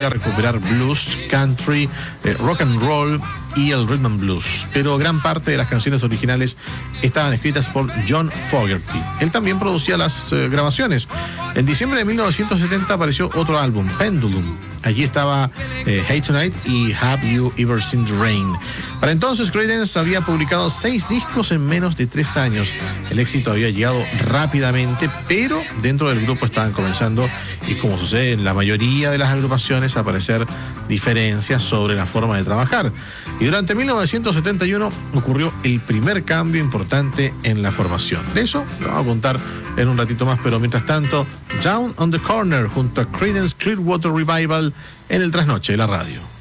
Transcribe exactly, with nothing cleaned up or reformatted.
busca recuperar blues, country, eh, rock and roll y el rhythm and blues, pero gran parte de las canciones originales estaban escritas por John Fogerty. Él también producía las eh, grabaciones. En diciembre de mil novecientos setenta apareció otro álbum, Pendulum. Allí estaba eh, Hey Tonight y Have You Ever Seen the Rain. Para entonces, Creedence había publicado seis discos en menos de tres años. El éxito había llegado rápidamente, pero dentro del grupo estaban comenzando, y como sucede en la mayoría de las agrupaciones, a aparecer diferencias sobre la forma de trabajar. Y durante mil novecientos setenta y uno ocurrió el primer cambio importante en la formación. De eso lo vamos a contar en un ratito más, pero mientras tanto, Down on the Corner junto a Creedence Clearwater Revival en el trasnoche de la radio.